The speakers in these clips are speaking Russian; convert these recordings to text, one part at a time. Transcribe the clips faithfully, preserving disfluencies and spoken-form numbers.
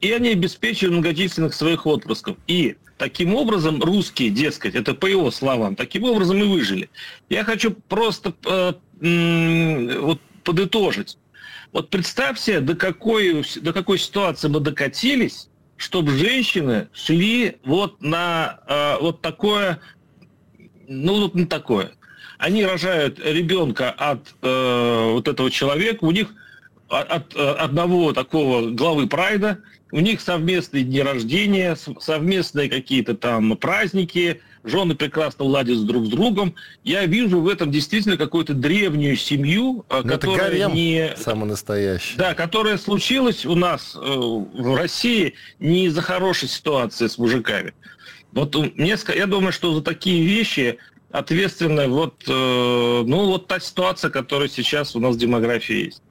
и они обеспечивают многочисленных своих отпрысков. И таким образом русские, дескать, это по его словам, таким образом и выжили. Я хочу просто э, э, вот подытожить. Вот представьте, до какой, до какой ситуации мы докатились, чтобы женщины шли вот на э, вот такое, ну вот на такое. Они рожают ребенка от э, вот этого человека, у них от, от одного такого главы прайда, у них совместные дни рождения, совместные какие-то там праздники, жены прекрасно ладят друг с другом. Я вижу в этом действительно какую-то древнюю семью, но которая это гарем не... самый настоящий. Да, которая случилась у нас э, в России не из-за хорошей ситуации с мужиками. Вот мне, я думаю, что за такие вещи ответственна вот, э, ну, вот та ситуация, которая сейчас у нас в демографии есть.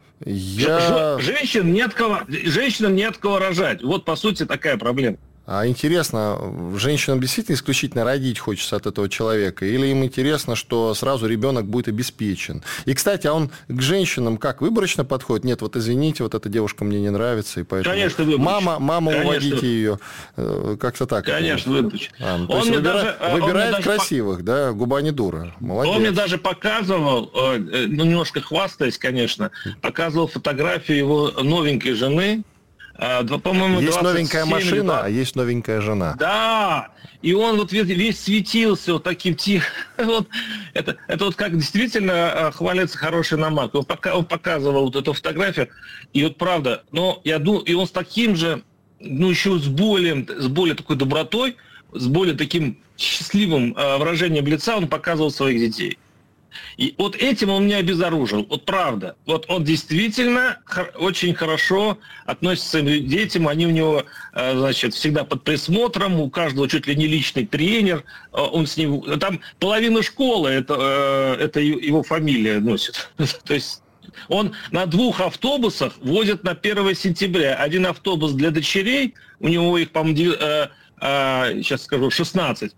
Я... Женщин не от кого, женщинам не от кого рожать. Вот, по сути, такая проблема. А интересно, женщинам действительно исключительно родить хочется от этого человека? Или им интересно, что сразу ребенок будет обеспечен? И, кстати, а он к женщинам как, выборочно подходит? Нет, вот извините, вот эта девушка мне не нравится, и поэтому... Конечно, выборочно. Мама, мама, Конечно. Уводите ее. Как-то так. Конечно, выборочно. А, ну, то есть выбира... даже, выбирает красивых, по... да, губа не дура. Молодец. Он мне даже показывал, ну, немножко хвастаясь, конечно, показывал фотографию его новенькой жены. По-моему, есть новенькая машина, да. а есть новенькая жена. Да, и он вот весь светился вот таким тихо. Вот, это, это вот как действительно хвалится хороший намак. Он, пока, он показывал вот эту фотографию, и вот правда, но я думаю, и он с таким же, ну еще с более, с более такой добротой, с более таким счастливым выражением лица он показывал своих детей. И вот этим он меня обезоружил. Вот правда. Вот он действительно хор- очень хорошо относится к своим детям. Они у него, э, значит, всегда под присмотром. У каждого чуть ли не личный тренер. Э, он с ним... Там половина школы, это, э, это его фамилия носит. То есть он на двух автобусах возит на первое сентября. Один автобус для дочерей. У него их, по-моему, э, э, сейчас скажу, шестнадцать.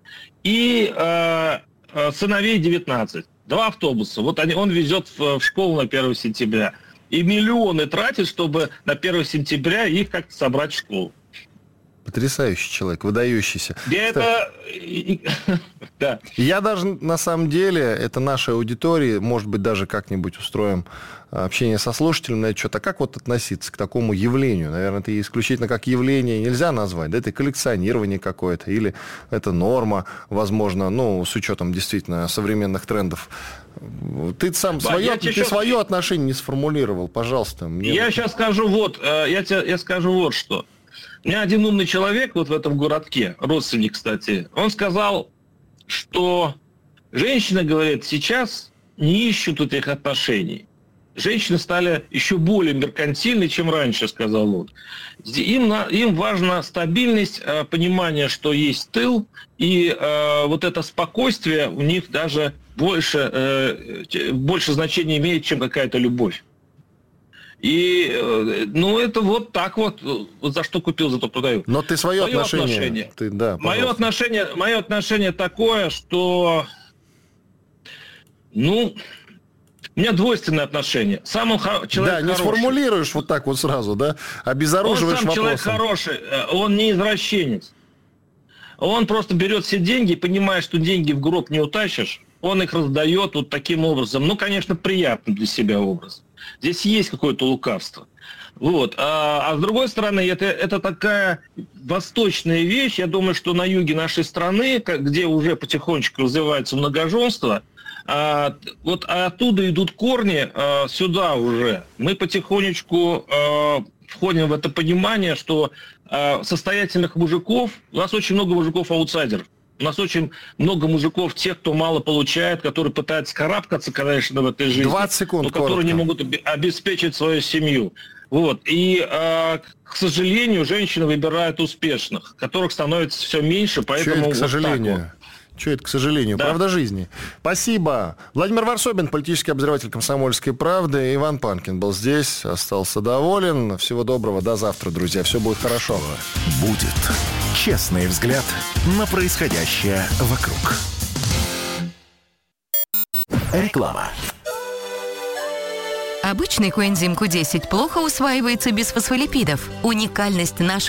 И э, э, сыновей девятнадцать. Два автобуса. Вот они, он везет в, в школу на первое сентября. И миллионы тратит, чтобы на первое сентября их как-то собрать в школу. Потрясающий человек, выдающийся. Я это... да. Я даже, на самом деле, это нашей аудитории, может быть, даже как-нибудь устроим общение со слушателем на это что-то. А как вот относиться к такому явлению? Наверное, это исключительно как явление нельзя назвать. Да, это коллекционирование какое-то, или это норма, возможно, ну, с учетом действительно современных трендов. Ты сам да, свое, ты сейчас... свое отношение не сформулировал, пожалуйста. Мне я вот... сейчас скажу вот, я, тебе, я скажу вот что. У меня один умный человек вот в этом городке, родственник, кстати, он сказал, что женщины, говорит, сейчас не ищут этих отношений. Женщины стали еще более меркантильны, чем раньше, сказал он. Им, им важна стабильность, понимание, что есть тыл, и э, вот это спокойствие у них даже больше, э, больше значения имеет, чем какая-то любовь. И, ну, это вот так вот, вот за что купил, зато продаю. Но ты свое мое отношение... отношение, ты, да, мое отношение, мое отношение такое, что, ну, у меня двойственное отношение. Сам он хо- человек Да, не хороший. сформулируешь вот так вот сразу, да? Обезоруживаешь вопросом. Он сам вопросом. человек хороший, он не извращенец. Он просто берет все деньги, понимая, что деньги в гроб не утащишь, он их раздает вот таким образом. Ну, конечно, приятно для себя образ. Здесь есть какое-то лукавство. Вот. А, а с другой стороны, это, это такая восточная вещь. Я думаю, что на юге нашей страны, где уже потихонечку развивается многоженство, а, вот оттуда идут корни а, сюда уже. Мы потихонечку а, входим в это понимание, что а, состоятельных мужиков, у нас очень много мужиков-аутсайдеров. У нас очень много мужиков, тех, кто мало получает, которые пытаются карабкаться, конечно, в этой жизни. двадцать секунд, но которые коротко. не могут обеспечить свою семью. Вот. И, э, к сожалению, женщины выбирают успешных, которых становится все меньше, поэтому... Чё это, к вот сожалению? так вот. Что это, к сожалению? Да. Правда жизни. Спасибо. Владимир Варсобин, политический обозреватель «Комсомольской правды». Иван Панкин был здесь, остался доволен. Всего доброго. До завтра, друзья. Все будет хорошо. Будет честный взгляд на происходящее вокруг. Реклама. Обычный коэнзим Q десять плохо усваивается без фосфолипидов. Уникальность наших